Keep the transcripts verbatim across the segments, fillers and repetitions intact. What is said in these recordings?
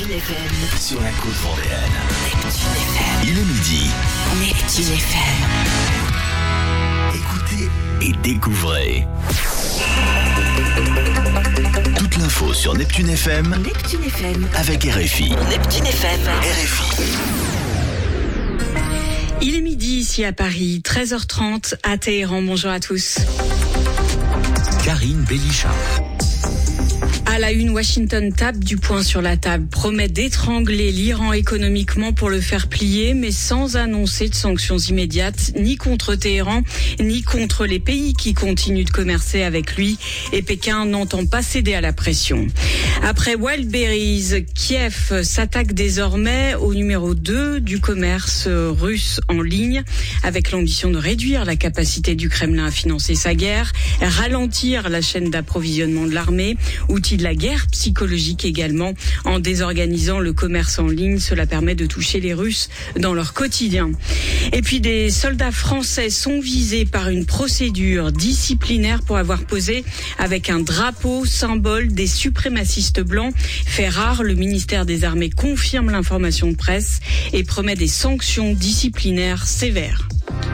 Neptune F M. Sur la côte vendéenne. Neptune F M. Il est midi. Neptune F M. Écoutez et découvrez. Toute l'info sur Neptune F M. Neptune F M. Avec R F I. Neptune F M. R F I. Il est midi ici à Paris, treize heures trente à Téhéran. Bonjour à tous. Karine Bélichat. À la une, Washington tape du poing sur la table, promet d'étrangler l'Iran économiquement pour le faire plier, mais sans annoncer de sanctions immédiates, ni contre Téhéran, ni contre les pays qui continuent de commercer avec lui. Et Pékin n'entend pas céder à la pression. Après Wildberries, Kiev s'attaque désormais au numéro deux du commerce russe en ligne, avec l'ambition de réduire la capacité du Kremlin à financer sa guerre, ralentir la chaîne d'approvisionnement de l'armée, outil de la guerre psychologique également. En désorganisant le commerce en ligne, cela permet de toucher les Russes dans leur quotidien. Et puis des soldats français sont visés par une procédure disciplinaire pour avoir posé avec un drapeau symbole des suprémacistes blancs. Fait rare, le ministère des Armées confirme l'information de presse et promet des sanctions disciplinaires sévères.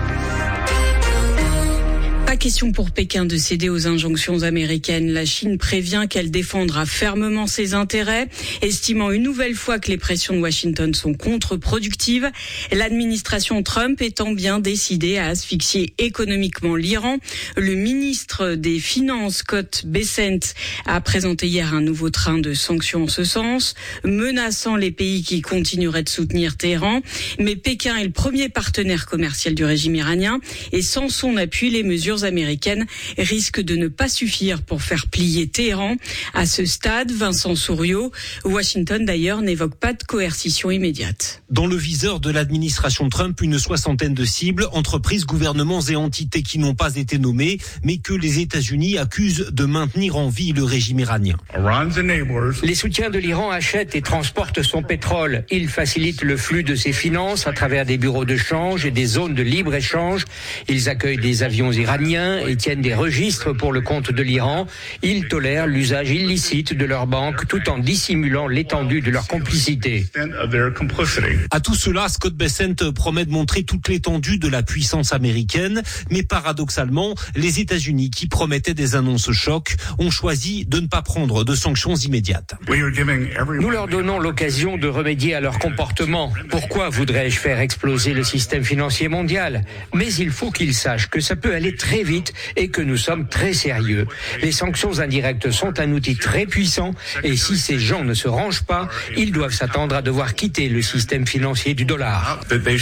Pas question pour Pékin de céder aux injonctions américaines. La Chine prévient qu'elle défendra fermement ses intérêts, estimant une nouvelle fois que les pressions de Washington sont contre-productives. L'administration Trump étant bien décidée à asphyxier économiquement l'Iran. Le ministre des Finances, Scott Bessent, a présenté hier un nouveau train de sanctions en ce sens, menaçant les pays qui continueraient de soutenir Téhéran. Mais Pékin est le premier partenaire commercial du régime iranien et sans son appui, les mesures américaines risquent de ne pas suffire pour faire plier Téhéran. À ce stade, Vincent Souriau, Washington d'ailleurs n'évoque pas de coercition immédiate. Dans le viseur de l'administration Trump, une soixantaine de cibles, entreprises, gouvernements et entités qui n'ont pas été nommées, mais que les États-Unis accusent de maintenir en vie le régime iranien. Les soutiens de l'Iran achètent et transportent son pétrole. Ils facilitent le flux de ses finances à travers des bureaux de change et des zones de libre-échange. Ils accueillent des avions iraniens et tiennent des registres pour le compte de l'Iran. Ils tolèrent l'usage illicite de leurs banques tout en dissimulant l'étendue de leur complicité. À tout cela, Scott Bessent promet de montrer toute l'étendue de la puissance américaine, mais paradoxalement, les États-Unis, qui promettaient des annonces chocs, ont choisi de ne pas prendre de sanctions immédiates. Nous leur donnons l'occasion de remédier à leur comportement. Pourquoi voudrais-je faire exploser le système financier mondial ? Mais il faut qu'ils sachent que ça peut aller très vite et que nous sommes très sérieux. Les sanctions indirectes sont un outil très puissant et si ces gens ne se rangent pas, ils doivent s'attendre à devoir quitter le système financier du dollar.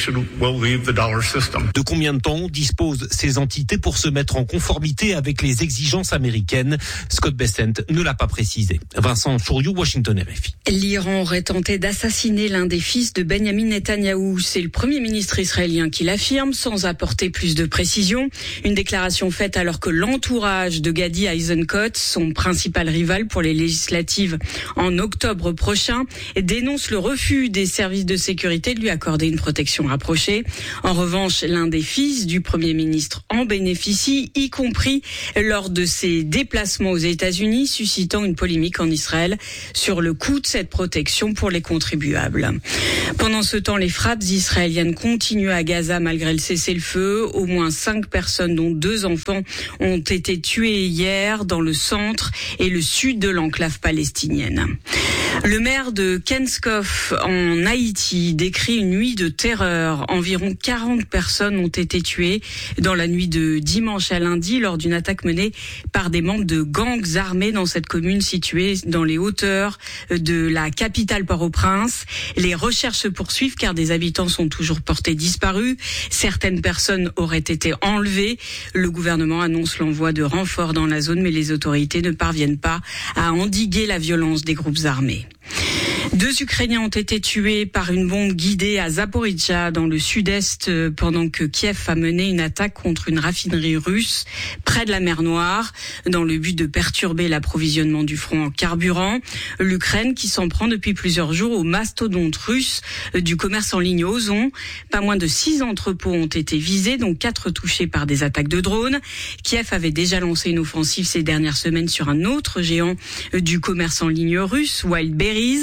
De combien de temps disposent ces entités pour se mettre en conformité avec les exigences américaines ? Scott Bessent ne l'a pas précisé. Vincent Souriau, Washington R F I. L'Iran aurait tenté d'assassiner l'un des fils de Benyamin Netanyahou. C'est le Premier ministre israélien qui l'affirme sans apporter plus de précision. Une déclaration faite alors que l'entourage de Gadi Eisenkot, son principal rival pour les législatives en octobre prochain, dénonce le refus des services de sécurité de lui accorder une protection rapprochée. En revanche, l'un des fils du Premier ministre en bénéficie, y compris lors de ses déplacements aux États-Unis, suscitant une polémique en Israël sur le coût de cette protection pour les contribuables. Pendant ce temps, les frappes israéliennes continuent à Gaza malgré le cessez-le-feu. Au moins cinq personnes, dont deux enfants, ont été tués hier dans le centre et le sud de l'enclave palestinienne. Le maire de Kenskov en Haïti décrit une nuit de terreur. Environ quarante personnes ont été tuées dans la nuit de dimanche à lundi lors d'une attaque menée par des membres de gangs armés dans cette commune située dans les hauteurs de la capitale Port-au-Prince. Les recherches se poursuivent car des habitants sont toujours portés disparus. Certaines personnes auraient été enlevées. Le gouvernement annonce l'envoi de renforts dans la zone, mais les autorités ne parviennent pas à endiguer la violence des groupes armés. Deux Ukrainiens ont été tués par une bombe guidée à Zaporijjia, dans le sud-est, pendant que Kiev a mené une attaque contre une raffinerie russe près de la mer Noire, dans le but de perturber l'approvisionnement du front en carburant. L'Ukraine qui s'en prend depuis plusieurs jours au mastodonte russe du commerce en ligne Ozon. Pas moins de six entrepôts ont été visés, dont quatre touchés par des attaques de drones. Kiev avait déjà lancé une offensive ces dernières semaines sur un autre géant du commerce en ligne russe, Wildberries.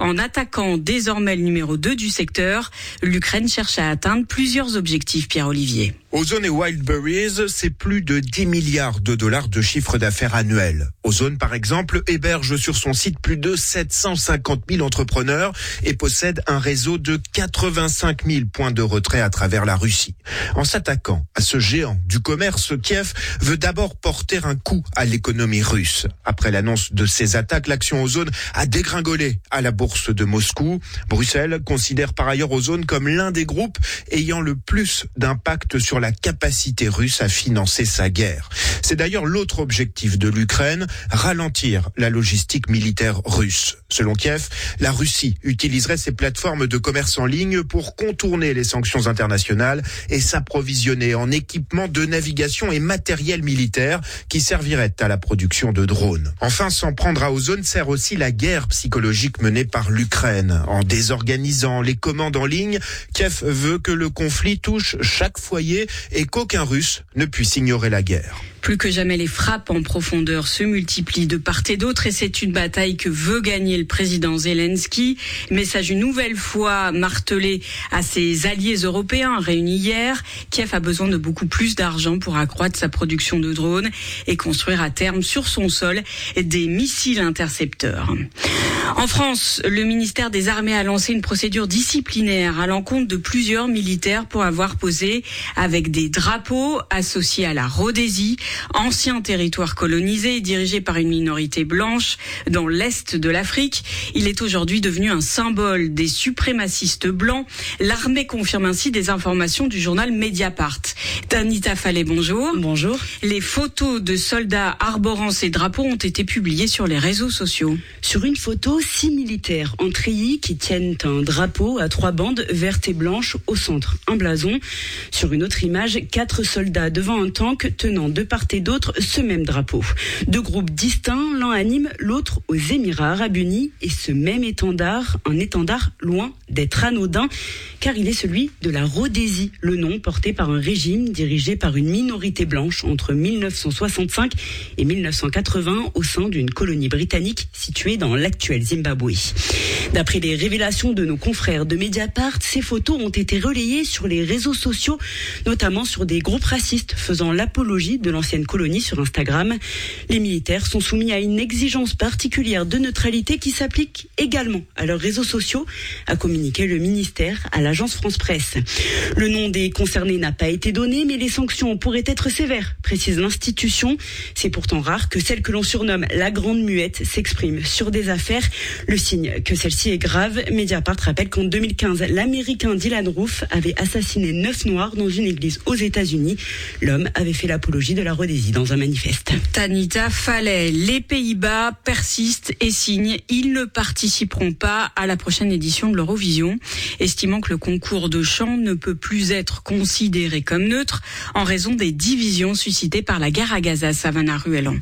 En attaquant désormais le numéro deux du secteur, l'Ukraine cherche à atteindre plusieurs objectifs, Pierre-Olivier. Ozone et Wildberries, c'est plus de dix milliards de dollars de chiffre d'affaires annuel. Ozone, par exemple, héberge sur son site plus de sept cent cinquante mille entrepreneurs et possède un réseau de quatre-vingt-cinq mille points de retrait à travers la Russie. En s'attaquant à ce géant du commerce, Kiev veut d'abord porter un coup à l'économie russe. Après l'annonce de ces attaques, l'action Ozone a dégringolé à la bourse de Moscou. Bruxelles considère par ailleurs Ozone comme l'un des groupes ayant le plus d'impact sur la capacité russe à financer sa guerre. C'est d'ailleurs l'autre objectif de l'Ukraine, ralentir la logistique militaire russe. Selon Kiev, la Russie utiliserait ses plateformes de commerce en ligne pour contourner les sanctions internationales et s'approvisionner en équipements de navigation et matériel militaire qui servirait à la production de drones. Enfin, s'en prendre à Ozone sert aussi la guerre psychologique menée par l'Ukraine. En désorganisant les commandes en ligne, Kiev veut que le conflit touche chaque foyer et qu'aucun Russe ne puisse ignorer la guerre. Plus que jamais, les frappes en profondeur se multiplient de part et d'autre et c'est une bataille que veut gagner le président Zelensky. Message une nouvelle fois martelé à ses alliés européens réunis hier. Kiev a besoin de beaucoup plus d'argent pour accroître sa production de drones et construire à terme sur son sol des missiles intercepteurs. En France, le ministère des Armées a lancé une procédure disciplinaire à l'encontre de plusieurs militaires pour avoir posé avec des drapeaux associés à la Rhodésie, ancien territoire colonisé et dirigé par une minorité blanche dans l'est de l'Afrique. Il est aujourd'hui devenu un symbole des suprémacistes blancs. L'armée confirme ainsi des informations du journal Mediapart. Tanita Fallet, bonjour. Bonjour. Les photos de soldats arborant ces drapeaux ont été publiées sur les réseaux sociaux. Sur une photo, six militaires en treillis qui tiennent un drapeau à trois bandes vertes et blanches au centre, un blason. Sur une autre image, quatre soldats devant un tank tenant de part et d'autre ce même drapeau. Deux groupes distincts, l'un anime, l'autre aux Émirats Arabes Unis et ce même étendard, un étendard loin d'être anodin car il est celui de la Rhodésie, le nom porté par un régime dirigé par une minorité blanche entre mille neuf cent soixante-cinq et mille neuf cent quatre-vingts au sein d'une colonie britannique située dans l'actuel Zimbabwe. D'après les révélations de nos confrères de Mediapart, ces photos ont été relayées sur les réseaux sociaux, notamment sur des groupes racistes faisant l'apologie de l'ancienne colonie sur Instagram. Les militaires sont soumis à une exigence particulière de neutralité qui s'applique également à leurs réseaux sociaux, a communiqué le ministère à l'agence France Presse. Le nom des concernés n'a pas été donné, mais les sanctions pourraient être sévères, précise l'institution. C'est pourtant rare que celle que l'on surnomme la Grande Muette s'exprime sur des affaires. Le signe que celle-ci est grave, Mediapart rappelle qu'en deux mille quinze, l'Américain Dylan Roof avait assassiné neuf Noirs dans une église aux États-Unis. L'homme avait fait l'apologie de la Rhodésie dans un manifeste. Tanita Fallet, les Pays-Bas persistent et signent. Ils ne participeront pas à la prochaine édition de l'Eurovision, estimant que le concours de chant ne peut plus être considéré comme neutre en raison des divisions suscitées par la guerre à Gaza. Savannah Ruellan.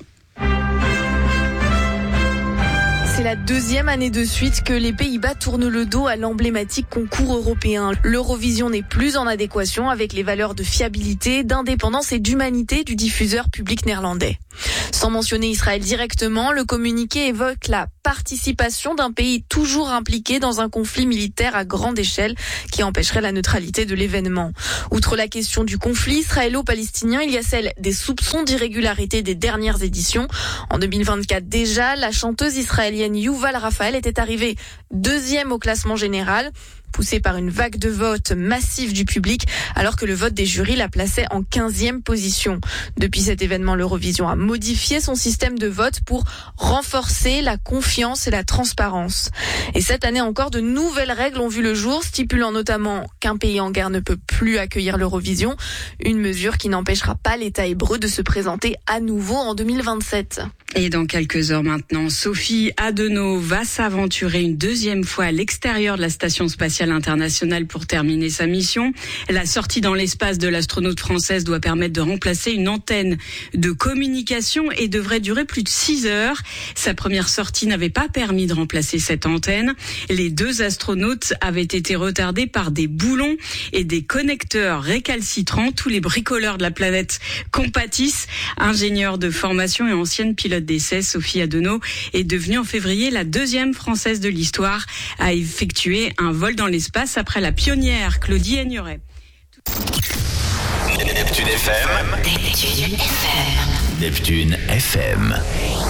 C'est la deuxième année de suite que les Pays-Bas tournent le dos à l'emblématique concours européen. L'Eurovision n'est plus en adéquation avec les valeurs de fiabilité, d'indépendance et d'humanité du diffuseur public néerlandais. Sans mentionner Israël directement, le communiqué évoque la participation d'un pays toujours impliqué dans un conflit militaire à grande échelle qui empêcherait la neutralité de l'événement. Outre la question du conflit israélo-palestinien, il y a celle des soupçons d'irrégularité des dernières éditions. En deux mille vingt-quatre déjà, la chanteuse israélienne Yuval Raphael était arrivée deuxième au classement général, poussée par une vague de vote massive du public, alors que le vote des jurys la plaçait en quinzième position. Depuis cet événement, l'Eurovision a modifié son système de vote pour renforcer la confiance et la transparence. Et cette année encore, de nouvelles règles ont vu le jour, stipulant notamment qu'un pays en guerre ne peut plus accueillir l'Eurovision, une mesure qui n'empêchera pas l'État hébreu de se présenter à nouveau en deux mille vingt-sept. Et dans quelques heures maintenant, Sophie Adenau va s'aventurer une deuxième fois à l'extérieur de la station spatiale spatiale internationale pour terminer sa mission. La sortie dans l'espace de l'astronaute française doit permettre de remplacer une antenne de communication et devrait durer plus de six heures. Sa première sortie n'avait pas permis de remplacer cette antenne. Les deux astronautes avaient été retardés par des boulons et des connecteurs récalcitrants. Tous les bricoleurs de la planète compatissent. Ingénieure de formation et ancienne pilote d'essai, Sophie Adenau est devenue en février la deuxième française de l'histoire à effectuer un vol dans l'espace après la pionnière Claudie Aigneret. Neptune F M. Neptune F M. Neptune F M.